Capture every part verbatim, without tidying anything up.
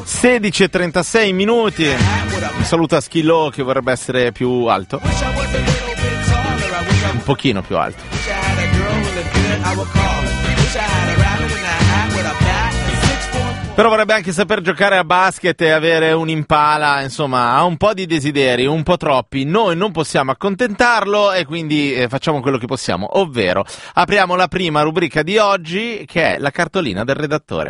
sedici e trentasei minuti. Un saluto a Schillo che vorrebbe essere più alto. Un pochino più alto. Però vorrebbe anche saper giocare a basket e avere un Impala, insomma, ha un po' di desideri, un po' troppi. Noi non possiamo accontentarlo e quindi eh, facciamo quello che possiamo, ovvero apriamo la prima rubrica di oggi, che è la cartolina del redattore.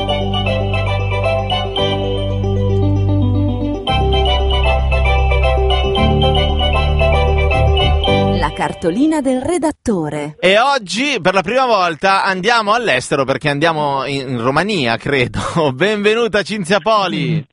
La cartolina del redattore. E oggi per la prima volta andiamo all'estero, perché andiamo in Romania, credo. Benvenuta Cinzia Poli.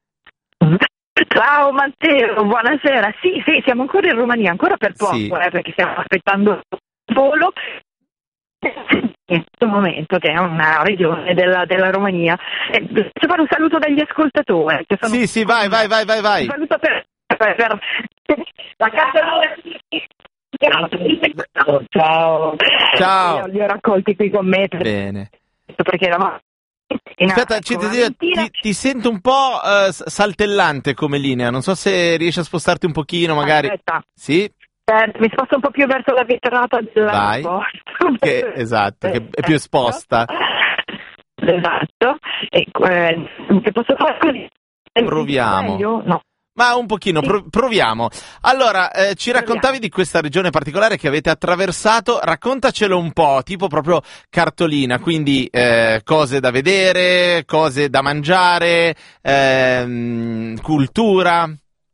Ciao Matteo, buonasera. Sì, sì, siamo ancora in Romania, ancora per poco, Sì. eh, perché stiamo aspettando il volo. In questo momento, che è una regione della, della Romania. Eh, posso fare un saluto dagli ascoltatori? Che sono... Sì, sì, vai, vai, vai, vai, vai. Un saluto per, per, per la cartolina. Ciao. Ciao. Li ho raccolti qui con me per... Bene. perché eravamo... Aspetta, Cinzia, ti, ti sento un po' uh, saltellante come linea, non so se riesci a spostarti un pochino magari. Aspetta. Sì? Eh, mi sposto un po' più verso la vetrata Vai. dell'aeroporto. Che, esatto, che è più esposta. Esatto. E, eh, che posso fare così? Proviamo. Meglio? No. Ma un pochino, Sì. pro- proviamo. Allora, eh, ci Proviamo. raccontavi di questa regione particolare che avete attraversato, raccontacelo un po', tipo proprio cartolina, quindi eh, cose da vedere, cose da mangiare, ehm, cultura.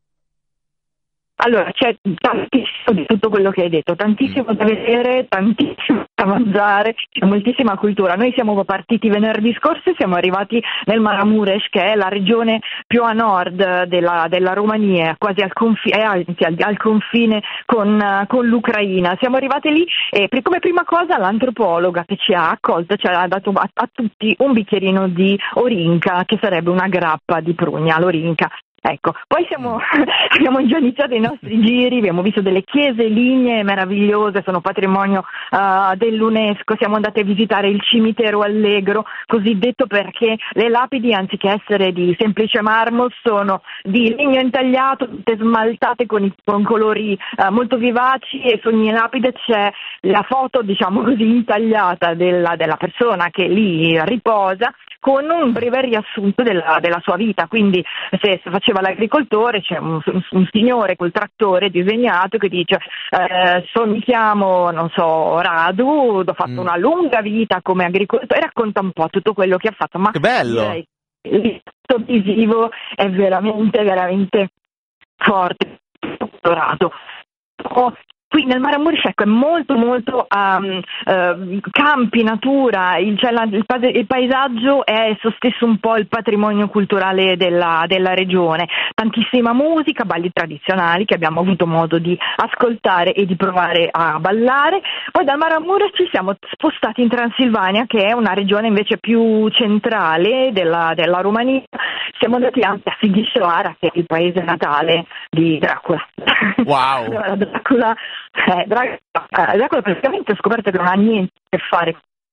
Allora, c'è tantissimo di tutto quello che hai detto, tantissimo da vedere, tantissimo da mangiare, c'è moltissima cultura. Noi siamo partiti venerdì scorso e siamo arrivati nel Maramureș, che è la regione più a nord della, della Romania, quasi al, confi- eh, al, al confine con, con l'Ucraina. Siamo arrivati lì e per, come prima cosa l'antropologa che ci ha accolto ci ha dato a, a tutti un bicchierino di orinca, che sarebbe una grappa di prugna, l'orinca. Ecco, poi siamo, abbiamo già iniziato i nostri giri, abbiamo visto delle chiese lignee meravigliose, sono patrimonio uh, dell'UNESCO, siamo andati a visitare il cimitero allegro, cosiddetto perché le lapidi, anziché essere di semplice marmo, sono di legno intagliato, tutte smaltate con, i, con colori uh, molto vivaci, e su ogni lapide c'è la foto, diciamo così, intagliata della, della persona che lì riposa, con un breve riassunto della, della sua vita. Quindi se, se faceva l'agricoltore c'è un, un, un signore col trattore disegnato che dice eh, so, mi chiamo, non so, Radu, ho fatto mm. una lunga vita come agricoltore, e racconta un po' tutto quello che ha fatto. Ma che bello! Direi, l'impatto visivo è veramente, veramente forte. Dorato. Oh, qui nel Maramureș, ecco, è molto molto um, uh, campi, natura, il, cioè la, il, il paesaggio è esso stesso un po' il patrimonio culturale della, della regione, tantissima musica, balli tradizionali che abbiamo avuto modo di ascoltare e di provare a ballare. Poi dal Maramureș ci siamo spostati in Transilvania, che è una regione invece più centrale della, della Romania. Siamo andati anche a Sighișoara, che è il paese natale di Dracula. Wow! Allora, Dracula Eh, Dracula, Dracula praticamente ho scoperto che non ha niente a che fare,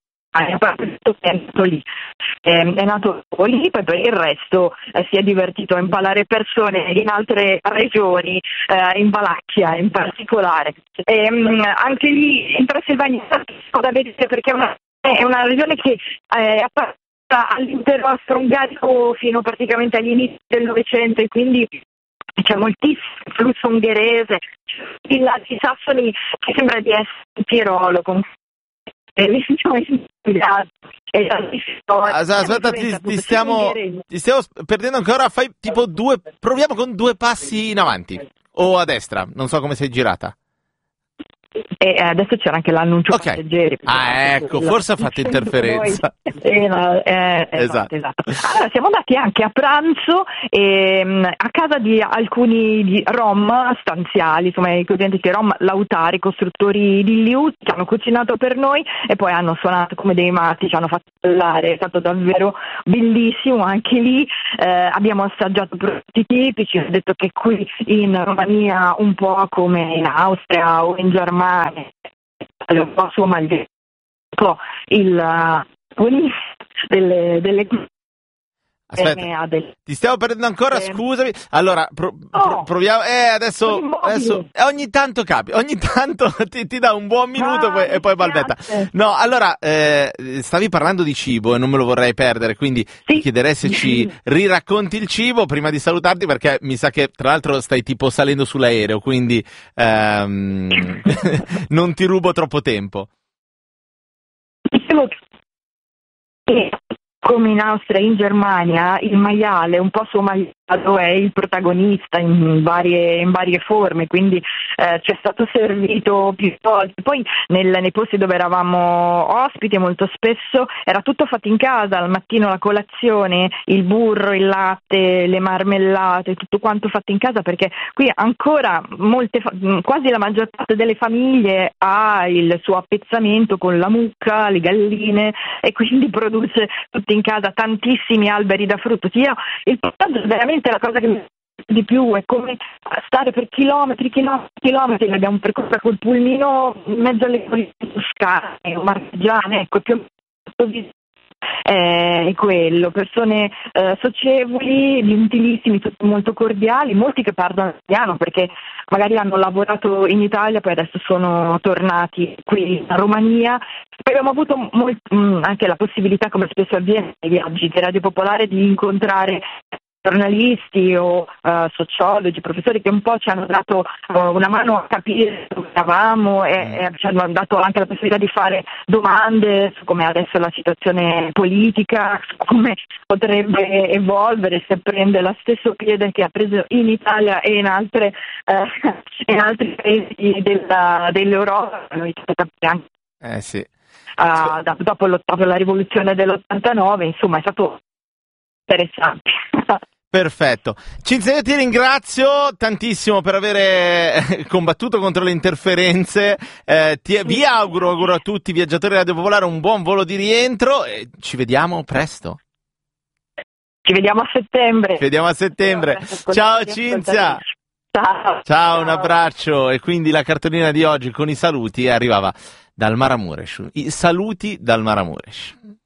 è nato lì, è, è nato lì, poi per il resto eh, si è divertito a impalare persone in altre regioni, eh, in Valacchia in particolare. E, mh, anche lì in Transilvania è da vedere, perché è una, è una regione che è apparsa all'impero austro-ungarico fino praticamente agli inizi del Novecento, e quindi c'è moltissimo flusso ungherese, i lati sassoni che sembra di essere in Tirolo, con aspetta, ti, ti, stiamo, ti stiamo perdendo ancora. Fai tipo due, proviamo con due passi in avanti o a destra, non so come sei girata. E adesso c'era anche l'annuncio okay. passeggeri. Ah, ecco, forse ha fatto interferenza. Eh, no, eh, esatto, esatto. Allora, siamo andati anche a pranzo ehm, a casa di alcuni di rom stanziali, insomma i cosiddetti rom lautari, costruttori di liuti, che hanno cucinato per noi e poi hanno suonato come dei matti, ci hanno fatto ballare, è stato davvero bellissimo. Anche lì eh, abbiamo assaggiato prodotti tipici, ho detto che qui in Romania, un po' come in Austria o in Germania, un po' insomma il, un po' il uh, delle, delle Aspetta, ti stiamo perdendo ancora, eh. scusami. Allora, pro, pro, oh, proviamo. Eh, adesso, adesso eh, ogni tanto capi, ogni tanto ti, ti dà un buon minuto ah, poi, e poi balbetta. No, allora, eh, stavi parlando di cibo e non me lo vorrei perdere, quindi sì. ti chiederei se ci riracconti il cibo prima di salutarti, perché mi sa che tra l'altro stai tipo salendo sull'aereo, quindi ehm, non ti rubo troppo tempo. Dicevo che come in Austria e in Germania il maiale un po' somaliano è il protagonista in varie, in varie forme, quindi eh, ci è stato servito più volte. Poi nel, nei posti dove eravamo ospiti molto spesso era tutto fatto in casa, al mattino la colazione, il burro, il latte, le marmellate, tutto quanto fatto in casa, perché qui ancora molte, quasi la maggior parte delle famiglie ha il suo appezzamento con la mucca, le galline, e quindi produce tutto in casa, tantissimi alberi da frutto. Io, il portaggio è veramente la cosa che mi piace di più, è come stare per chilometri, chilometri, chilometri, l'abbiamo percorsa col pulmino in mezzo alle colline toscane o marchigiane, ecco, più o meno è quello, persone eh, socievoli, gentilissimi, tutti molto cordiali, molti che parlano italiano perché magari hanno lavorato in Italia, poi adesso sono tornati qui in Romania. Poi abbiamo avuto molt- mh, anche la possibilità, come spesso avviene nei viaggi di Radio Popolare, di incontrare giornalisti o uh, sociologi, professori che un po' ci hanno dato uh, una mano a capire dove eravamo e, e ci hanno dato anche la possibilità di fare domande su come adesso la situazione politica, su come potrebbe evolvere se prende lo stesso piede che ha preso in Italia e in, altre, uh, in altri paesi della, dell'Europa. Noi anche, eh sì. uh, da, dopo, dopo la rivoluzione dell'ottantanove, insomma è stato interessante. Perfetto. Cinzia, io ti ringrazio tantissimo per avere combattuto contro le interferenze. Eh, ti, vi auguro, auguro a tutti i viaggiatori di Radio Popolare un buon volo di rientro e ci vediamo presto. Ci vediamo a settembre. Ci vediamo a settembre. Ciao Cinzia. Ciao. Ciao, un abbraccio. E quindi la cartolina di oggi con i saluti arrivava dal Maramuresh. I saluti dal Maramuresh.